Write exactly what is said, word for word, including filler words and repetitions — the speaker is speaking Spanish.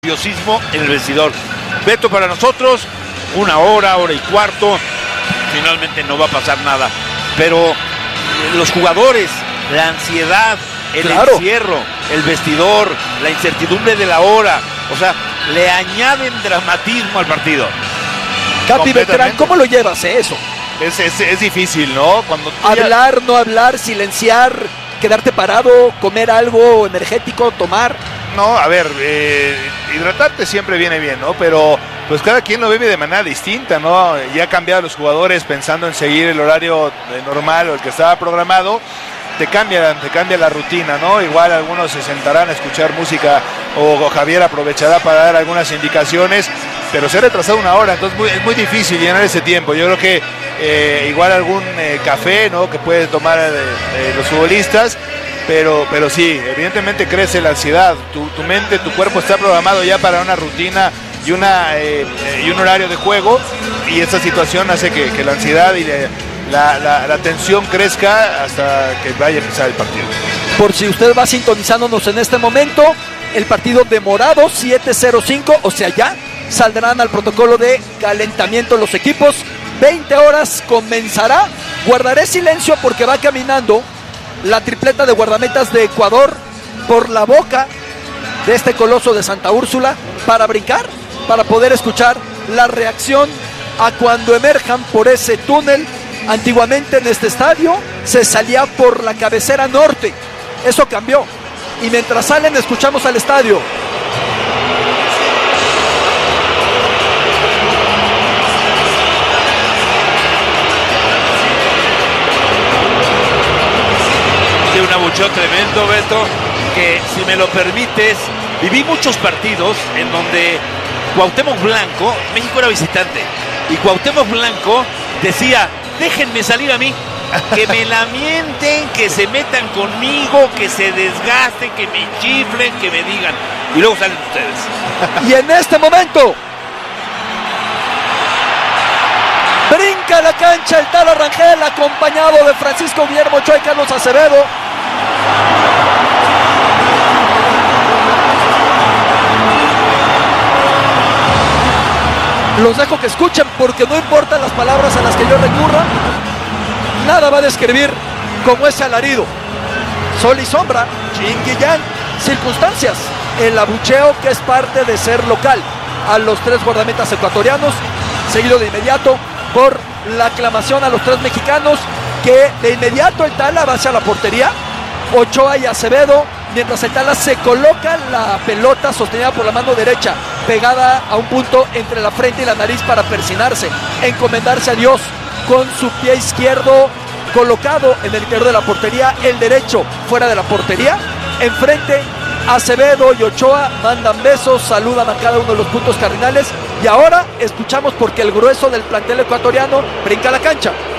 nerviosismo en el vestidor. Beto, para nosotros, una hora, hora y cuarto, finalmente no va a pasar nada. Pero los jugadores, la ansiedad, el claro. encierro, el vestidor, la incertidumbre de la hora, o sea, le añaden dramatismo al partido. Capi Beltrán, ¿cómo lo llevas eh, eso? Es, es, es difícil, ¿no? Cuando hablar, ya... no hablar, silenciar, quedarte parado, comer algo energético, tomar. No, a ver, eh, hidratarte siempre viene bien, ¿no? Pero pues cada quien lo vive de manera distinta, ¿no? Ya han cambiado los jugadores pensando en seguir el horario normal o el que estaba programado. Te cambia, te cambia la rutina, ¿no? Igual algunos se sentarán a escuchar música o, o Javier aprovechará para dar algunas indicaciones, pero se ha retrasado una hora, entonces muy, es muy difícil llenar ese tiempo. Yo creo que eh, igual algún eh, café, ¿no? Que pueden tomar eh, eh, los futbolistas, pero, pero sí, evidentemente crece la ansiedad. Tu, tu mente, tu cuerpo está programado ya para una rutina y, una, eh, eh, y un horario de juego, y esta situación hace que, que la ansiedad y de, La, la, la tensión crezca hasta que vaya a empezar el partido. Por si usted va sintonizándonos en este momento, el partido de Morados siete cero cinco, o sea ya saldrán al protocolo de calentamiento los equipos. veinte horas comenzará. Guardaré silencio porque va caminando la tripleta de guardametas de Ecuador por la boca de este coloso de Santa Úrsula para brincar, para poder escuchar la reacción a cuando emerjan por ese túnel. Antiguamente en este estadio se salía por la cabecera norte, eso cambió, y mientras salen escuchamos al estadio. Sí, un abucheo tremendo, Beto, que si me lo permites, viví muchos partidos en donde Cuauhtémoc Blanco, México era visitante, y Cuauhtémoc Blanco decía: déjenme salir a mí, que me la mienten, que se metan conmigo, que se desgasten, que me chiflen, que me digan. Y luego salen ustedes. Y en este momento brinca a la cancha el Tala Rangel, acompañado de Francisco Guillermo Ochoa y Carlos Acevedo. Los dejo que escuchen porque no importan las palabras a las que yo recurra, nada va a describir como ese alarido. Sol y sombra, yin y yang, circunstancias, el abucheo que es parte de ser local a los tres guardametas ecuatorianos, seguido de inmediato por la aclamación a los tres mexicanos, que de inmediato el Tala va hacia la portería, Ochoa y Acevedo, mientras el Tala se coloca la pelota sostenida por la mano derecha, pegada a un punto entre la frente y la nariz para persinarse, encomendarse a Dios con su pie izquierdo colocado en el interior de la portería, el derecho fuera de la portería, enfrente Acevedo y Ochoa mandan besos, saludan a cada uno de los puntos cardinales, y ahora escuchamos porque el grueso del plantel ecuatoriano brinca a la cancha.